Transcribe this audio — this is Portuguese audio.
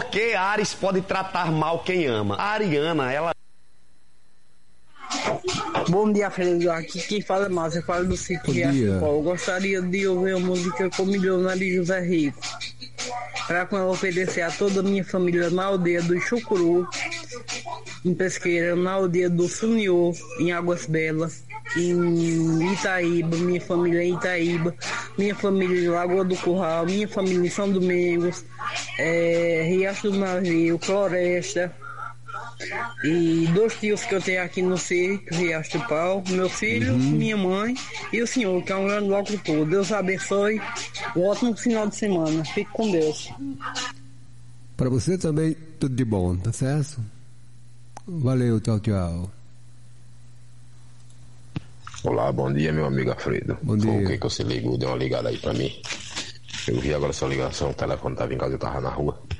que Ares pode tratar mal quem ama? A Ariana, ela... Bom dia, Fredo. Aqui quem fala é Márcio, eu falo do sítio Riachapó. Eu gostaria de ouvir a música com Milionário José Rico, para oferecer a toda a minha família na aldeia do Chucuru, em Pesqueira, na aldeia do Suniô, em Águas Belas, em Itaíba, minha família em Itaíba, minha família em Lagoa do Curral, minha família em São Domingos, Riacho do Navio, Floresta, e 2 tios que eu tenho aqui no sítio, Riacho do Pau, meu filho, minha mãe e o senhor, que é um grande locutor. Deus abençoe, um ótimo final de semana. Fique com Deus. Para você também, tudo de bom, tá certo? Valeu, tchau, tchau. Olá, bom dia, meu amigo Alfredo. Bom dia. Por que você ligou? Deu uma ligada aí pra mim. Eu vi agora sua ligação, o telefone tava em casa, eu tava na rua.